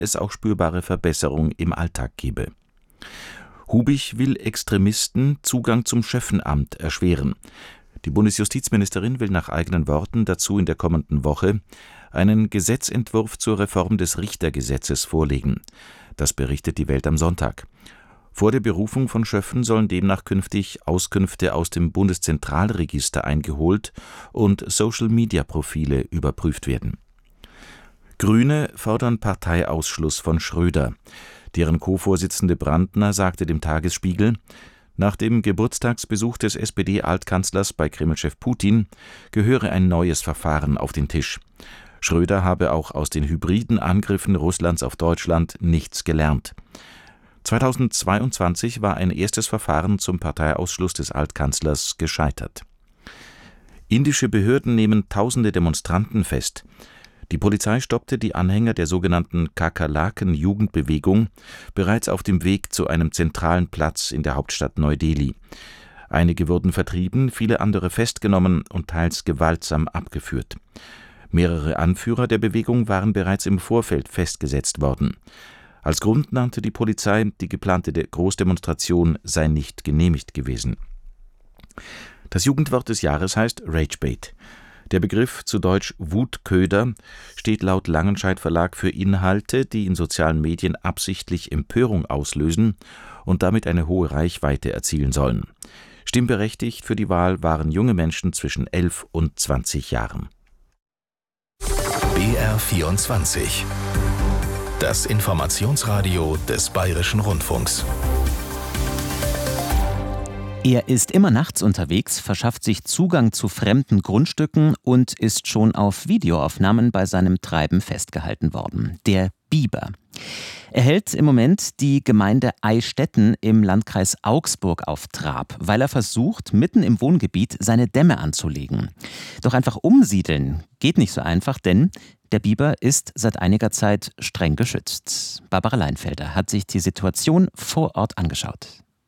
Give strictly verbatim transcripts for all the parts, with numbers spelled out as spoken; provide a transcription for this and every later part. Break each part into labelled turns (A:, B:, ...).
A: es auch spürbare Verbesserung im Alltag gebe. Hubich will Extremisten Zugang zum Schöffenamt erschweren. Die Bundesjustizministerin will nach eigenen Worten dazu in der kommenden Woche einen Gesetzentwurf zur Reform des Richtergesetzes vorlegen. Das berichtet die Welt am Sonntag. Vor der Berufung von Schöffen sollen demnach künftig Auskünfte aus dem Bundeszentralregister eingeholt und Social-Media-Profile überprüft werden. Grüne fordern Parteiausschluss von Schröder. Deren Co-Vorsitzende Brandner sagte dem Tagesspiegel, nach dem Geburtstagsbesuch des S P D-Altkanzlers bei Kremlchef Putin gehöre ein neues Verfahren auf den Tisch. Schröder habe auch aus den hybriden Angriffen Russlands auf Deutschland nichts gelernt. zweitausendzweiundzwanzig war ein erstes Verfahren zum Parteiausschluss des Altkanzlers gescheitert. Indische Behörden nehmen tausende Demonstranten fest. Die Polizei stoppte die Anhänger der sogenannten Kakerlaken-Jugendbewegung bereits auf dem Weg zu einem zentralen Platz in der Hauptstadt Neu-Delhi. Einige wurden vertrieben, viele andere festgenommen und teils gewaltsam abgeführt. Mehrere Anführer der Bewegung waren bereits im Vorfeld festgesetzt worden. Als Grund nannte die Polizei, die geplante Großdemonstration sei nicht genehmigt gewesen. Das Jugendwort des Jahres heißt Ragebait. Der Begriff, zu Deutsch Wutköder, steht laut Langenscheidt Verlag für Inhalte, die in sozialen Medien absichtlich Empörung auslösen und damit eine hohe Reichweite erzielen sollen. Stimmberechtigt für die Wahl waren junge Menschen zwischen elf und zwanzig Jahren.
B: B R vierundzwanzig. Das Informationsradio des Bayerischen Rundfunks.
C: Er ist immer nachts unterwegs, verschafft sich Zugang zu fremden Grundstücken und ist schon auf Videoaufnahmen bei seinem Treiben festgehalten worden. Der Biber. Er hält im Moment die Gemeinde Eistetten im Landkreis Augsburg auf Trab, weil er versucht, mitten im Wohngebiet seine Dämme anzulegen. Doch einfach umsiedeln geht nicht so einfach, denn der Biber ist seit einiger Zeit streng geschützt. Barbara Leinfelder hat sich die Situation vor Ort angeschaut.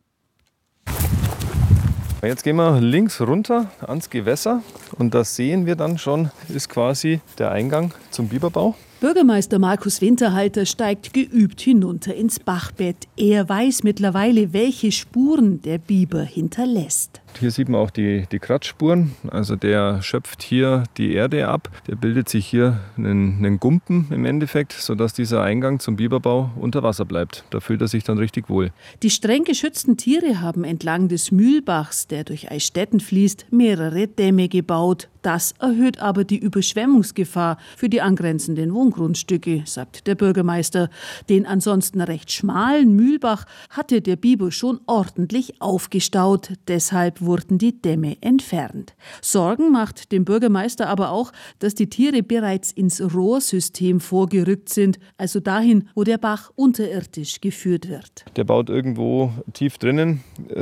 D: Jetzt gehen wir links runter ans Gewässer und das sehen wir dann schon, ist quasi der Eingang zum Biberbau.
E: Bürgermeister Markus Winterhalter steigt geübt hinunter ins Bachbett. Er weiß mittlerweile, welche Spuren der Biber hinterlässt.
D: Hier sieht man auch die, die Kratzspuren. Also der schöpft hier die Erde ab. Der bildet sich hier einen, einen Gumpen im Endeffekt, sodass dieser Eingang zum Biberbau unter Wasser bleibt. Da fühlt er sich dann richtig wohl.
E: Die streng geschützten Tiere haben entlang des Mühlbachs, der durch Eistetten fließt, mehrere Dämme gebaut. Das erhöht aber die Überschwemmungsgefahr für die angrenzenden Wohngrundstücke, sagt der Bürgermeister. Den ansonsten recht schmalen Mühlbach hatte der Biber schon ordentlich aufgestaut. Deshalb wurden die Dämme entfernt. Sorgen macht dem Bürgermeister aber auch, dass die Tiere bereits ins Rohrsystem vorgerückt sind, also dahin, wo der Bach unterirdisch geführt wird.
D: Der baut irgendwo tief drinnen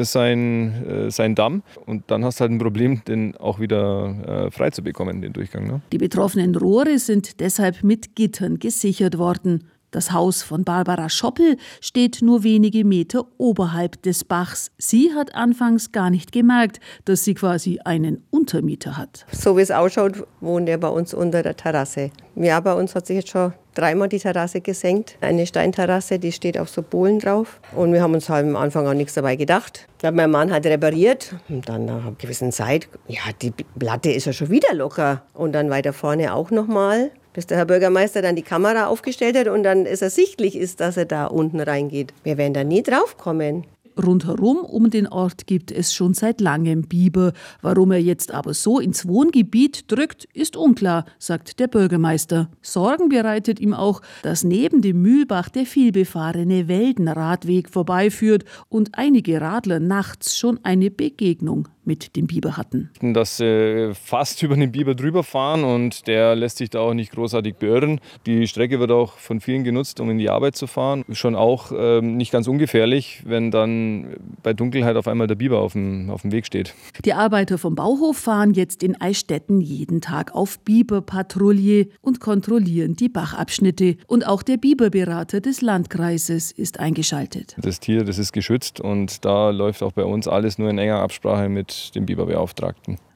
D: sein, äh, sein Damm und dann hast du halt ein Problem, den auch wieder äh, frei zu bekommen, den Durchgang. Ne?
E: Die betroffenen Rohre sind deshalb mit Gittern gesichert worden. Das Haus von Barbara Schoppel steht nur wenige Meter oberhalb des Bachs. Sie hat anfangs gar nicht gemerkt, dass sie quasi einen Untermieter hat.
F: So wie es ausschaut, wohnt er bei uns unter der Terrasse. Ja, bei uns hat sich jetzt schon dreimal die Terrasse gesenkt. Eine Steinterrasse, die steht auf so Bohlen drauf. Und wir haben uns halt am Anfang auch nichts dabei gedacht. Dann hat mein Mann halt repariert. Und dann nach einer gewissen Zeit, ja, die Platte ist ja schon wieder locker. Und dann weiter vorne auch nochmal, bis der Herr Bürgermeister dann die Kamera aufgestellt hat und dann es ersichtlich ist, dass er da unten reingeht. Wir werden da nie drauf kommen.
E: Rundherum um den Ort gibt es schon seit langem Biber. Warum er jetzt aber so ins Wohngebiet drückt, ist unklar, sagt der Bürgermeister. Sorgen bereitet ihm auch, dass neben dem Mühlbach der vielbefahrene Weldenradweg vorbeiführt und einige Radler nachts schon eine Begegnung mit dem Biber hatten.
D: Dass sie fast über den Biber drüber fahren und der lässt sich da auch nicht großartig beirren. Die Strecke wird auch von vielen genutzt, um in die Arbeit zu fahren. Schon auch ähm, nicht ganz ungefährlich, wenn dann bei Dunkelheit auf einmal der Biber auf dem, auf dem Weg steht.
E: Die Arbeiter vom Bauhof fahren jetzt in Eistetten jeden Tag auf Biberpatrouille und kontrollieren die Bachabschnitte. Und auch der Biberberater des Landkreises ist eingeschaltet.
D: Das Tier, das ist geschützt und da läuft auch bei uns alles nur in enger Absprache mit dem Biberbeauftragten.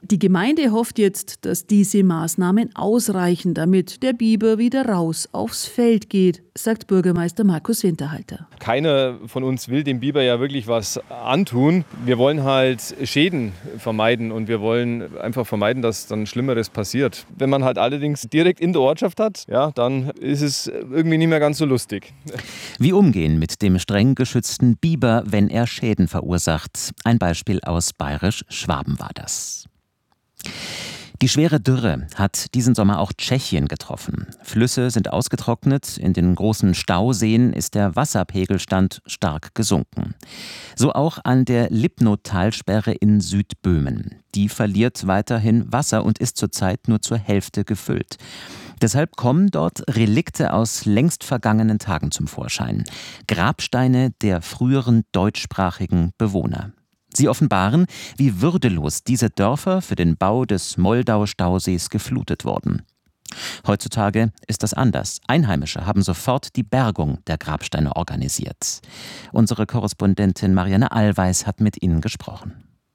E: Die Gemeinde hofft jetzt, dass diese Maßnahmen ausreichen, damit der Biber wieder raus aufs Feld geht, sagt Bürgermeister Markus Winterhalter.
D: Keiner von uns will dem Biber ja wirklich was antun. Wir wollen halt Schäden vermeiden und wir wollen einfach vermeiden, dass dann Schlimmeres passiert. Wenn man halt allerdings direkt in der Ortschaft hat, ja, dann ist es irgendwie nicht mehr ganz so lustig.
C: Wie umgehen mit dem streng geschützten Biber, wenn er Schäden verursacht? Ein Beispiel aus Bayerisch-Schwaben war das. Die schwere Dürre hat diesen Sommer auch Tschechien getroffen. Flüsse sind ausgetrocknet, in den großen Stauseen ist der Wasserpegelstand stark gesunken. So auch an der Lipno-Talsperre in Südböhmen. Die verliert weiterhin Wasser und ist zurzeit nur zur Hälfte gefüllt. Deshalb kommen dort Relikte aus längst vergangenen Tagen zum Vorschein. Grabsteine der früheren deutschsprachigen Bewohner. Sie offenbaren, wie würdelos diese Dörfer für den Bau des Moldau-Stausees geflutet wurden. Heutzutage ist das anders. Einheimische haben sofort die Bergung der Grabsteine organisiert. Unsere Korrespondentin Marianne Allweis hat mit ihnen gesprochen.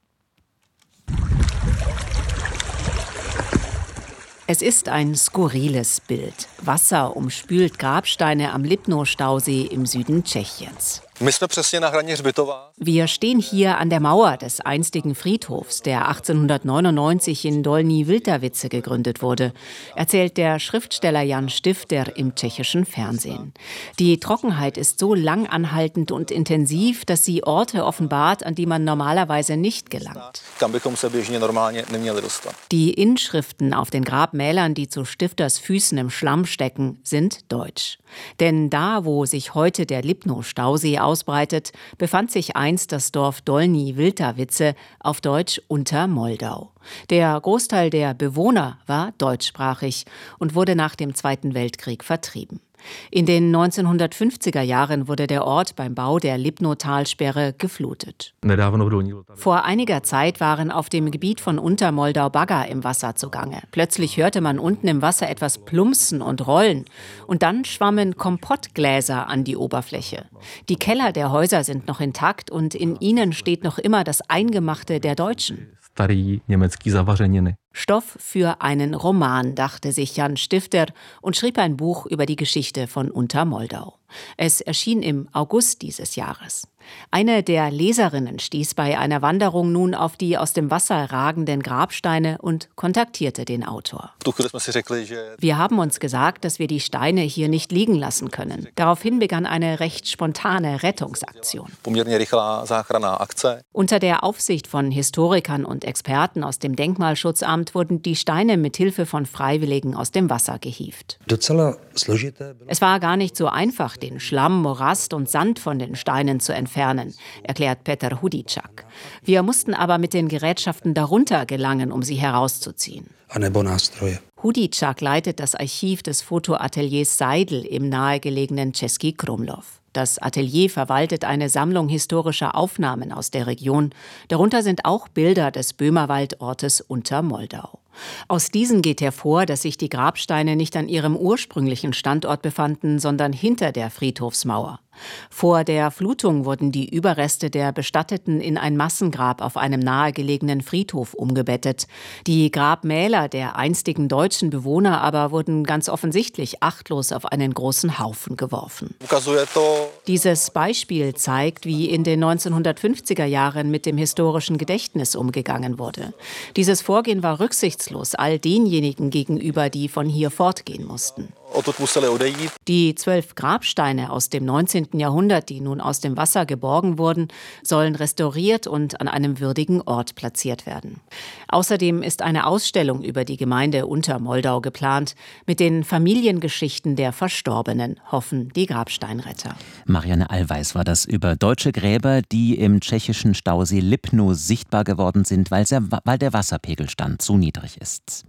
G: Es ist ein skurriles Bild. Wasser umspült Grabsteine am Lipno-Stausee im Süden Tschechiens. Wir stehen hier an der Mauer des einstigen Friedhofs, der achtzehnhundertneunundneunzig in Dolní Vltavice gegründet wurde, erzählt der Schriftsteller Jan Stifter im tschechischen Fernsehen. Die Trockenheit ist so langanhaltend und intensiv, dass sie Orte offenbart, an die man normalerweise nicht gelangt. Die Inschriften auf den Grabmälern, die zu Stifters Füßen im Schlamm stecken, sind deutsch. Denn da, wo sich heute der Lipno-Stausee ausbreitet, befand sich einst das Dorf Dolní Vltavice, auf Deutsch Unter Moldau. Der Großteil der Bewohner war deutschsprachig und wurde nach dem Zweiten Weltkrieg vertrieben. In den neunzehnhundertfünfziger Jahren wurde der Ort beim Bau der Lipno-Talsperre geflutet. Vor einiger Zeit waren auf dem Gebiet von Untermoldau Bagger im Wasser zugange. Plötzlich hörte man unten im Wasser etwas plumpsen und rollen. Und dann schwammen Kompottgläser an die Oberfläche. Die Keller der Häuser sind noch intakt und in ihnen steht noch immer das Eingemachte der Deutschen. Stoff für einen Roman, dachte sich Jan Stifter und schrieb ein Buch über die Geschichte von Untermoldau. Es erschien im August dieses Jahres. Eine der Leserinnen stieß bei einer Wanderung nun auf die aus dem Wasser ragenden Grabsteine und kontaktierte den Autor. Wir haben uns gesagt, dass wir die Steine hier nicht liegen lassen können. Daraufhin begann eine recht spontane Rettungsaktion. Unter der Aufsicht von Historikern und Experten aus dem Denkmalschutzamt wurden die Steine mit Hilfe von Freiwilligen aus dem Wasser gehievt. Es war gar nicht so einfach, den Schlamm, Morast und Sand von den Steinen zu entfernen, erklärt Peter Hudicak. Wir mussten aber mit den Gerätschaften darunter gelangen, um sie herauszuziehen. Hudicak leitet das Archiv des Fotoateliers Seidl im nahegelegenen Český Krumlov. Das Atelier verwaltet eine Sammlung historischer Aufnahmen aus der Region. Darunter sind auch Bilder des Böhmerwaldortes Untermoldau. Aus diesen geht hervor, dass sich die Grabsteine nicht an ihrem ursprünglichen Standort befanden, sondern hinter der Friedhofsmauer. Vor der Flutung wurden die Überreste der Bestatteten in ein Massengrab auf einem nahegelegenen Friedhof umgebettet. Die Grabmäler der einstigen deutschen Bewohner aber wurden ganz offensichtlich achtlos auf einen großen Haufen geworfen. Dieses Beispiel zeigt, wie in den neunzehnhundertfünfziger Jahren mit dem historischen Gedächtnis umgegangen wurde. Dieses Vorgehen war rücksichtslos all denjenigen gegenüber, die von hier fortgehen mussten. Die zwölf Grabsteine aus dem neunzehnten Jahrhundert, die nun aus dem Wasser geborgen wurden, sollen restauriert und an einem würdigen Ort platziert werden. Außerdem ist eine Ausstellung über die Gemeinde Untermoldau geplant, mit den Familiengeschichten der Verstorbenen, hoffen die Grabsteinretter.
C: Marianne Allweis war das über deutsche Gräber, die im tschechischen Stausee Lipno sichtbar geworden sind, weil der Wasserpegelstand so niedrig ist.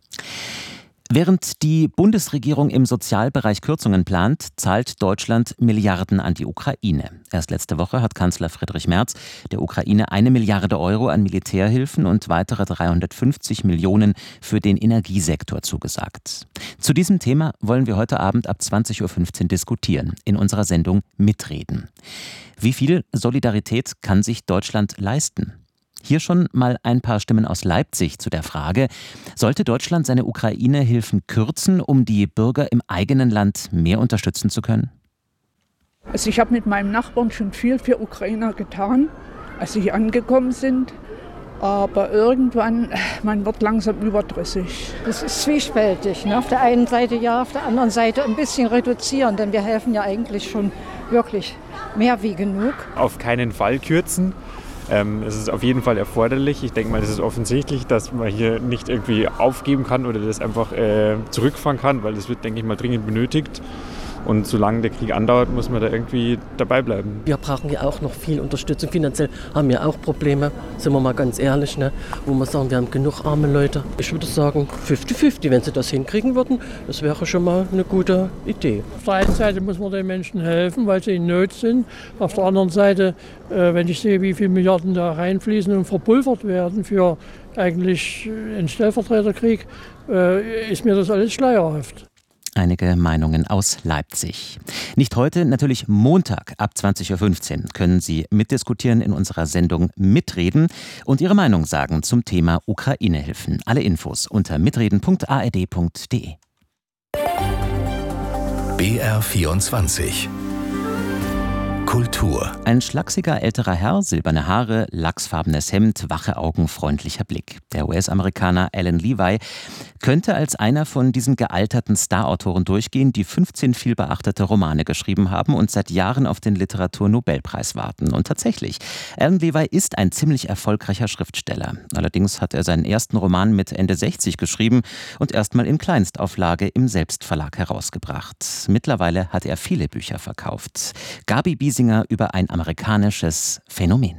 C: Während die Bundesregierung im Sozialbereich Kürzungen plant, zahlt Deutschland Milliarden an die Ukraine. Erst letzte Woche hat Kanzler Friedrich Merz der Ukraine eine Milliarde Euro an Militärhilfen und weitere dreihundertfünfzig Millionen für den Energiesektor zugesagt. Zu diesem Thema wollen wir heute Abend ab zwanzig Uhr fünfzehn diskutieren, in unserer Sendung Mitreden. Wie viel Solidarität kann sich Deutschland leisten? Hier schon mal ein paar Stimmen aus Leipzig zu der Frage, sollte Deutschland seine Ukraine-Hilfen kürzen, um die Bürger im eigenen Land mehr unterstützen zu können?
H: Also ich habe mit meinem Nachbarn schon viel für Ukrainer getan, als sie hier angekommen sind. Aber irgendwann, man wird langsam überdrüssig.
I: Es ist zwiespältig. Ne? Auf der einen Seite ja, auf der anderen Seite ein bisschen reduzieren, denn wir helfen ja eigentlich schon wirklich mehr wie genug.
J: Auf keinen Fall kürzen. Ähm, es ist auf jeden Fall erforderlich. Ich denke mal, es ist offensichtlich, dass man hier nicht irgendwie aufgeben kann oder das einfach äh, zurückfahren kann, weil das wird, denke ich mal, dringend benötigt. Und solange der Krieg andauert, muss man da irgendwie dabei bleiben.
K: Wir brauchen ja auch noch viel Unterstützung. Finanziell haben wir auch Probleme, sind wir mal ganz ehrlich, ne? Wo wir sagen, wir haben genug arme Leute. Ich würde sagen fünfzig fünfzig, wenn sie das hinkriegen würden, das wäre schon mal eine gute Idee.
L: Auf der einen Seite muss man den Menschen helfen, weil sie in Not sind. Auf der anderen Seite, äh, wenn ich sehe, wie viele Milliarden da reinfließen und verpulvert werden für eigentlich einen Stellvertreterkrieg, äh, ist mir das alles schleierhaft.
C: Einige Meinungen aus Leipzig. Nicht heute, natürlich Montag ab zwanzig Uhr fünfzehn können Sie mitdiskutieren in unserer Sendung Mitreden und Ihre Meinung sagen zum Thema Ukraine-Hilfen. Alle Infos unter mitreden punkt a r d punkt d e.
B: B R vierundzwanzig Kultur.
C: Ein schlachsiger älterer Herr, silberne Haare, lachsfarbenes Hemd, wache Augen, freundlicher Blick. Der U S-Amerikaner Alan Levi könnte als einer von diesen gealterten Starautoren durchgehen, die fünfzehn vielbeachtete Romane geschrieben haben und seit Jahren auf den Literaturnobelpreis warten. Und tatsächlich, Alan Levi ist ein ziemlich erfolgreicher Schriftsteller. Allerdings hat er seinen ersten Roman mit Ende sechzig geschrieben und erstmal in Kleinstauflage im Selbstverlag herausgebracht. Mittlerweile hat er viele Bücher verkauft. Gabi Biesinger über ein amerikanisches Phänomen.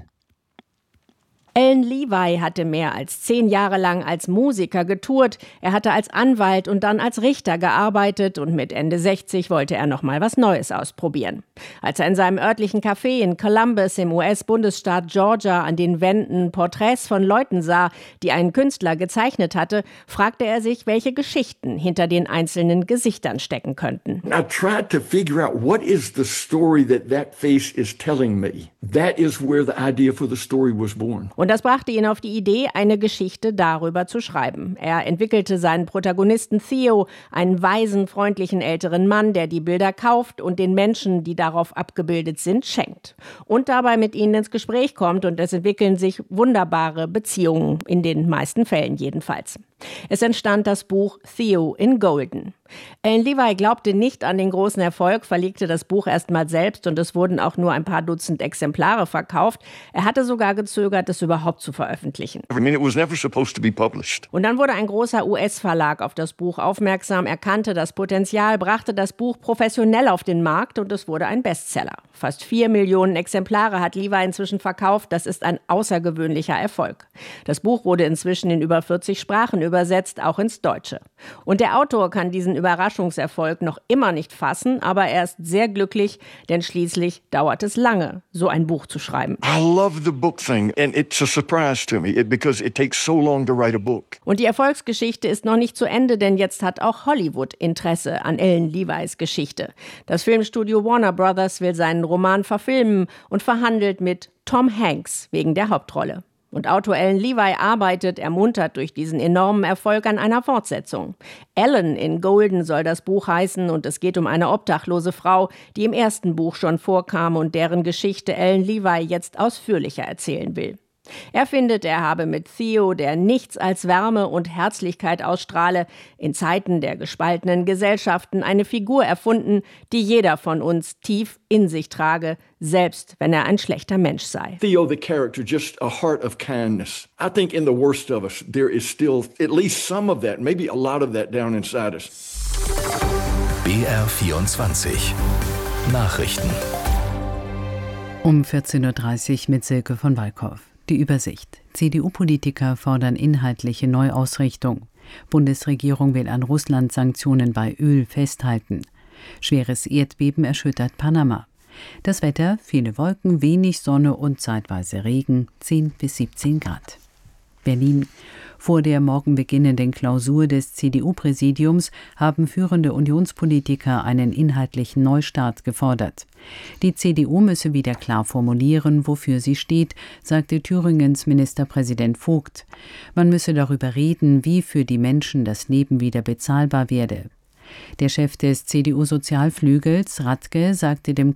M: Alan Levi hatte mehr als zehn Jahre lang als Musiker getourt. Er hatte als Anwalt und dann als Richter gearbeitet und mit Ende sechzig wollte er noch mal was Neues ausprobieren. Als er in seinem örtlichen Café in Columbus im U S-Bundesstaat Georgia an den Wänden Porträts von Leuten sah, die ein Künstler gezeichnet hatte, fragte er sich, welche Geschichten hinter den einzelnen Gesichtern stecken könnten.
N: I tried to figure out what is the story that that face is telling me. That is where the idea for the story was born.
M: Und das brachte ihn auf die Idee, eine Geschichte darüber zu schreiben. Er entwickelte seinen Protagonisten Theo, einen weisen, freundlichen älteren Mann, der die Bilder kauft und den Menschen, die darauf abgebildet sind, schenkt. Und dabei mit ihnen ins Gespräch kommt und es entwickeln sich wunderbare Beziehungen, in den meisten Fällen jedenfalls. Es entstand das Buch Theo in Golden. Alan Levi glaubte nicht an den großen Erfolg, verlegte das Buch erstmal selbst und es wurden auch nur ein paar Dutzend Exemplare verkauft. Er hatte sogar gezögert, es überhaupt zu veröffentlichen.
N: I mean, it was never supposed to be published.
M: Und dann wurde ein großer U S-Verlag auf das Buch aufmerksam, erkannte das Potenzial, brachte das Buch professionell auf den Markt und es wurde ein Bestseller. Fast vier Millionen Exemplare hat Levi inzwischen verkauft. Das ist ein außergewöhnlicher Erfolg. Das Buch wurde inzwischen in über vierzig Sprachen übersetzt, auch ins Deutsche. Und der Autor kann diesen Überraschungserfolg noch immer nicht fassen, aber er ist sehr glücklich, denn schließlich dauert es lange, so ein Buch zu schreiben.
N: I love the book thing and it's a surprise to me because it takes so long to write a book.
M: Und die Erfolgsgeschichte ist noch nicht zu Ende, denn jetzt hat auch Hollywood Interesse an Alan Levis Geschichte. Das Filmstudio Warner Brothers will seinen Roman verfilmen und verhandelt mit Tom Hanks wegen der Hauptrolle. Und Autor Alan Levi arbeitet, ermuntert durch diesen enormen Erfolg, an einer Fortsetzung. Ellen in Golden soll das Buch heißen und es geht um eine obdachlose Frau, die im ersten Buch schon vorkam und deren Geschichte Alan Levi jetzt ausführlicher erzählen will. Er findet, er habe mit Theo, der nichts als Wärme und Herzlichkeit ausstrahle, in Zeiten der gespaltenen Gesellschaften eine Figur erfunden, die jeder von uns tief in sich trage, selbst wenn er ein schlechter Mensch sei.
N: Theo, the character, just a heart of kindness. I think in the worst of us, there is still at least some of that, maybe a lot of that down inside us.
B: B R vierundzwanzig Nachrichten.
O: Um vierzehn Uhr dreißig mit Silke von Walkow. Die Übersicht. C D U-Politiker fordern inhaltliche Neuausrichtung. Bundesregierung will an Russland-Sanktionen bei Öl festhalten. Schweres Erdbeben erschüttert Panama. Das Wetter, viele Wolken, wenig Sonne und zeitweise Regen, zehn bis siebzehn Grad. Berlin. Vor der morgen beginnenden Klausur des C D U-Präsidiums haben führende Unionspolitiker einen inhaltlichen Neustart gefordert. Die C D U müsse wieder klar formulieren, wofür sie steht, sagte Thüringens Ministerpräsident Vogt. Man müsse darüber reden, wie für die Menschen das Leben wieder bezahlbar werde. Der Chef des C D U-Sozialflügels, Radke, sagte dem